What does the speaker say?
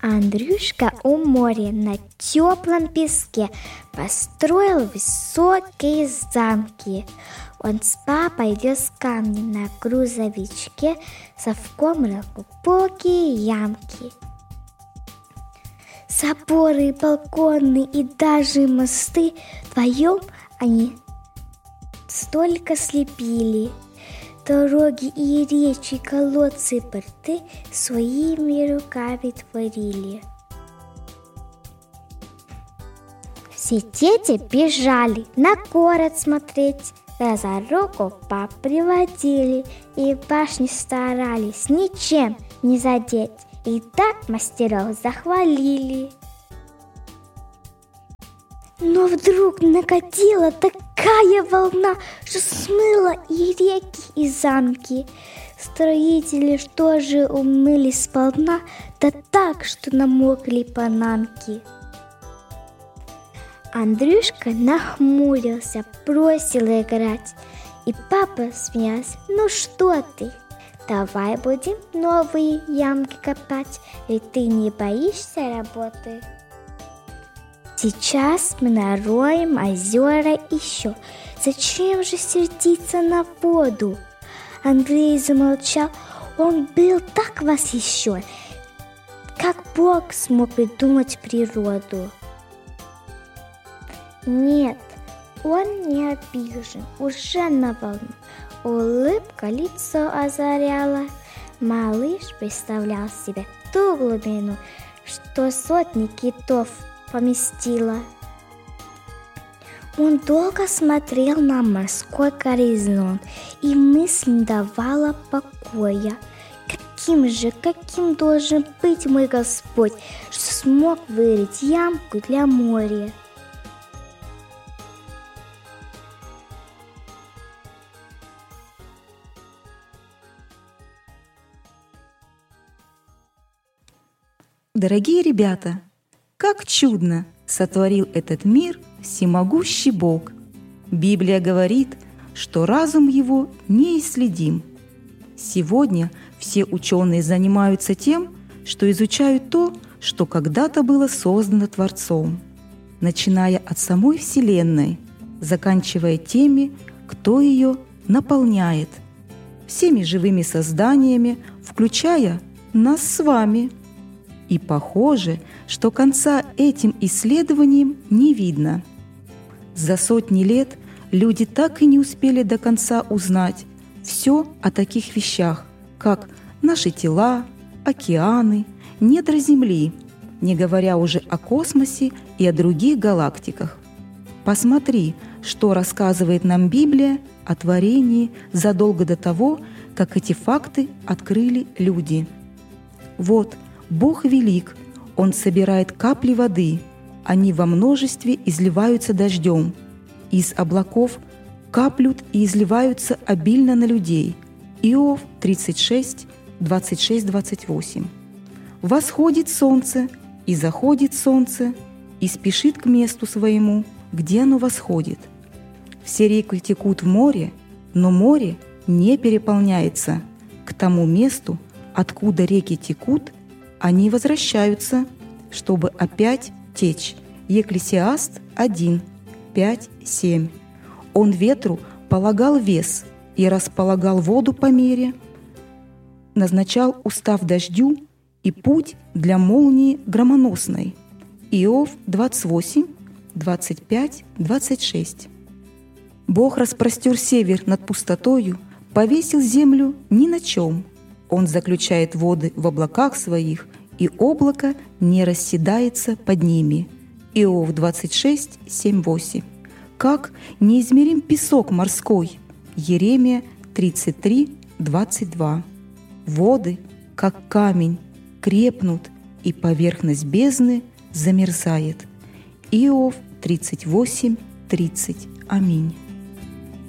Андрюшка у моря на теплом песке построил высокие замки. Он с папой вез камни на грузовичке, совком рыл глубокие ямки. Соборы, балконы и даже мосты вдвоем они столько слепили. Дороги и речи, колодцы, порты своими руками творили. Все дети бежали на город смотреть, да за руку пап приводили, и башни старались ничем не задеть, и так мастеров захвалили. Но вдруг накатила такая волна, что смыла и реки, и замки. Строители что же умылись сполна, да так, что намокли панамки. Андрюшка нахмурился, бросил играть, и папа смеялся: ну что ты, давай будем новые ямки копать, ведь ты не боишься работы. Сейчас мы нароем озера еще. Зачем же сердиться на воду? Андрей замолчал. Он был так восхищен, как Бог смог придумать природу. Нет, он не обижен, уже на волну. Улыбка лицо озаряла. Малыш представлял себе ту глубину, что сотни китов поместила. Он долго смотрел на морской горизонт, и мысль не давала покоя. Каким должен быть мой Господь, что смог вырыть ямку для моря? Дорогие ребята, как чудно сотворил этот мир всемогущий Бог! Библия говорит, что разум его неисследим. Сегодня все ученые занимаются тем, что изучают то, что когда-то было создано Творцом, начиная от самой Вселенной, заканчивая теми, кто ее наполняет, всеми живыми созданиями, включая нас с вами. И похоже, что конца этим исследованиям не видно. За сотни лет люди так и не успели до конца узнать все о таких вещах, как наши тела, океаны, недра Земли, не говоря уже о космосе и о других галактиках. Посмотри, что рассказывает нам Библия о творении задолго до того, как эти факты открыли люди. Вот, Бог велик, Он собирает капли воды, они во множестве изливаются дождем, из облаков каплют и изливаются обильно на людей. Иов 36, 26-28. Восходит солнце, и заходит солнце, и спешит к месту своему, где оно восходит. Все реки текут в море, но море не переполняется. К тому месту, откуда реки текут, они возвращаются, чтобы опять течь. Екклесиаст 1, 5, 7. Он ветру полагал вес и располагал воду по мере, назначал устав дождю и путь для молнии громоносной. Иов 28, 25, 26. Бог распростер север над пустотою, повесил землю ни на чем. Он заключает воды в облаках своих, и облако не расседается под ними. Иов 26, 7, 8. Как неизмерим песок морской. Еремия 33, 22. Воды, как камень, крепнут, и поверхность бездны замерзает. Иов 38, 30. Аминь.